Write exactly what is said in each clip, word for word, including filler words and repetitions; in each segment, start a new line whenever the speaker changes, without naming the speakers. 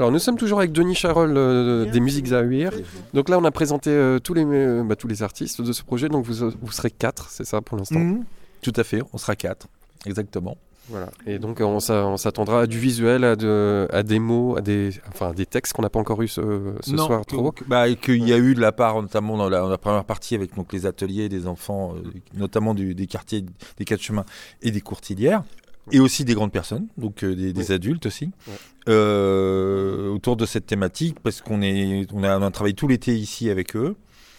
Alors nous sommes toujours avec Denis Charol euh, des Musiques à Huir. Donc là on a présenté euh, tous, les, euh, bah, tous les artistes de ce projet, donc vous, vous serez quatre, c'est ça pour l'instant?
Mmh. Tout à fait, on sera quatre, exactement.
Voilà. Et donc on, on s'attendra à du visuel, à, de, à des mots, à des, enfin, à des textes qu'on n'a pas encore eu ce, ce
non,
soir trop.
Que, bah, qu'il y a eu de la part, notamment dans la, dans la première partie avec donc, les ateliers des enfants, euh, notamment du, des quartiers, des quatre chemins et des courtilières. Et aussi des grandes personnes, donc euh, des, des oui. adultes aussi, ouais. euh, autour de cette thématique, parce qu'on est, on a, on a travaillé tout l'été ici avec eux.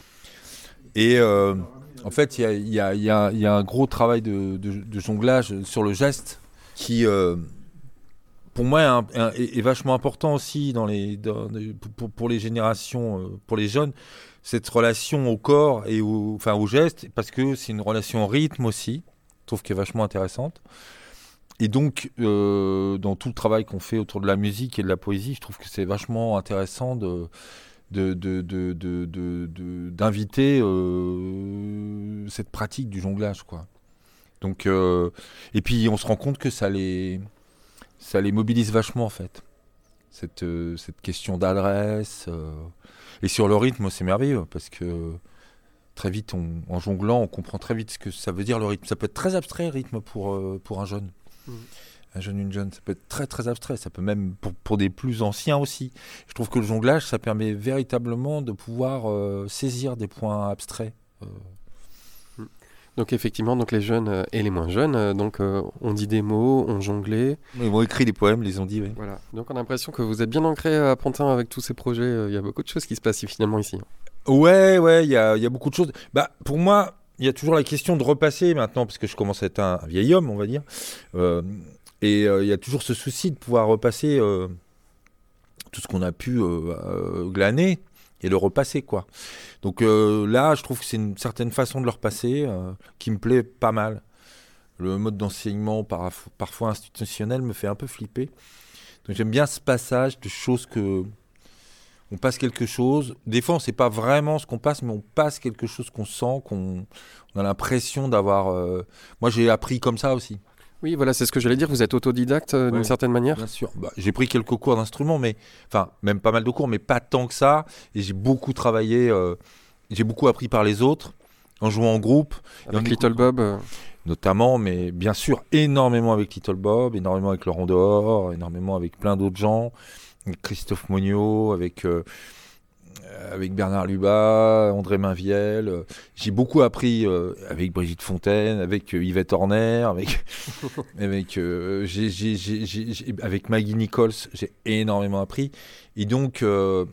Et euh, en fait, il y a, y, a, y, a, y a un gros travail de, de, de jonglage sur le geste qui, euh, pour moi, est, un, est, est vachement important aussi dans les, dans, pour, pour les générations, pour les jeunes, cette relation au corps et au, enfin, au geste, parce que c'est une relation au rythme aussi, je trouve qu'elle est vachement intéressante. Et donc, euh, dans tout le travail qu'on fait autour de la musique et de la poésie, je trouve que c'est vachement intéressant de, de, de, de, de, de, de, d'inviter euh, cette pratique du jonglage, quoi. Donc, euh, et puis, on se rend compte que ça les, ça les mobilise vachement, en fait. Cette, euh, cette question d'adresse. Euh, et sur le rythme, c'est merveilleux, parce que très vite, on, en jonglant, on comprend très vite ce que ça veut dire, le rythme. Ça peut être très abstrait, le rythme, pour, euh, pour un jeune. Mmh. Un jeune, une jeune, ça peut être très très abstrait, ça peut même pour, pour des plus anciens aussi. Je trouve que le jonglage, ça permet véritablement de pouvoir euh, saisir des points abstraits. Euh.
Mmh. Donc effectivement, donc les jeunes euh, et les moins jeunes, euh, donc euh, on dit des mots, on jonglait.
Ils ont écrit des poèmes, les ont dit, oui.
Voilà. Donc on a l'impression que vous êtes bien ancré à Pantin avec tous ces projets. Il euh, y a beaucoup de choses qui se passent finalement ici.
Ouais, ouais, il y a, y a beaucoup de choses. Bah, pour moi, il y a toujours la question de repasser maintenant, parce que je commence à être un, un vieil homme, on va dire. Euh, et il euh, y a toujours ce souci de pouvoir repasser euh, tout ce qu'on a pu euh, euh, glaner et le repasser, quoi. Donc euh, là, je trouve que c'est une certaine façon de le repasser euh, qui me plaît pas mal. Le mode d'enseignement par, parfois institutionnel me fait un peu flipper. Donc j'aime bien ce passage de choses que... On passe quelque chose. Des fois, on ne sait pas vraiment ce qu'on passe, mais on passe quelque chose qu'on sent, qu'on on a l'impression d'avoir... Euh... Moi, j'ai appris comme ça aussi.
Oui, voilà, c'est ce que j'allais dire. Vous êtes autodidacte euh, ouais, d'une certaine manière.
Bien sûr. Bah, j'ai pris quelques cours d'instruments, mais enfin, même pas mal de cours, mais pas tant que ça. Et j'ai beaucoup travaillé. Euh... J'ai beaucoup appris par les autres, en jouant en groupe.
Avec Little Bob. Euh...
Notamment, mais bien sûr, énormément avec Little Bob, énormément avec Laurent Dehors, énormément avec plein d'autres gens. Avec Christophe Monio, avec, euh, avec Bernard Lubat, André Mainviel. Euh, j'ai beaucoup appris euh, avec Brigitte Fontaine, avec euh, Yvette Horner, avec, avec, euh, j'ai, j'ai, j'ai, j'ai, avec Maggie Nichols. J'ai énormément appris. Et donc, euh,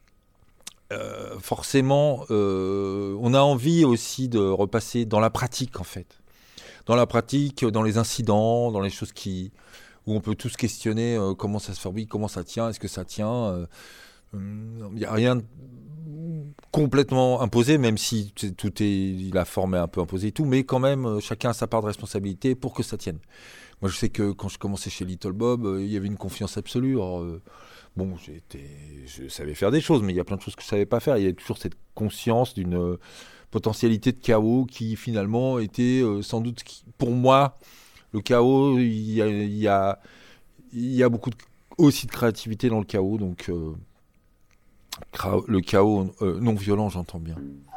euh, forcément, euh, on a envie aussi de repasser dans la pratique, en fait. Dans la pratique, dans les incidents, dans les choses qui... où on peut tous questionner euh, comment ça se fabrique, comment ça tient, est-ce que ça tient. Il euh, n'y a rien de complètement imposé, même si tout est, la forme est un peu imposée et tout, mais quand même, euh, chacun a sa part de responsabilité pour que ça tienne. Moi, je sais que quand je commençais chez Little Bob, il euh, y avait une confiance absolue. Alors, euh, bon, j'étais, je savais faire des choses, mais il y a plein de choses que je ne savais pas faire. Il y avait toujours cette conscience d'une euh, potentialité de chaos qui, finalement, était euh, sans doute, pour moi... Le chaos, il y a, il y a, il y a beaucoup de, aussi de créativité dans le chaos, donc euh, le chaos euh, non violent, j'entends bien.